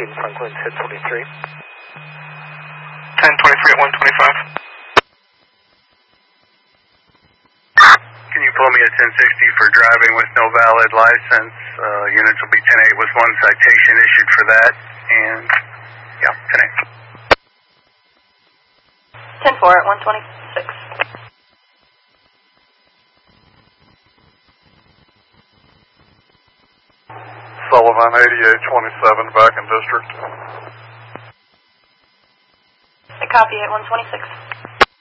Hayden Franklin, 1023. 1023 at 125. Can you pull me a 1060 for driving with no valid license? Units will be 10-8 with one citation issued for that. And, yeah, 10-8. 10-4 at 126. Sullivan, 8827, back in district. A copy at 126.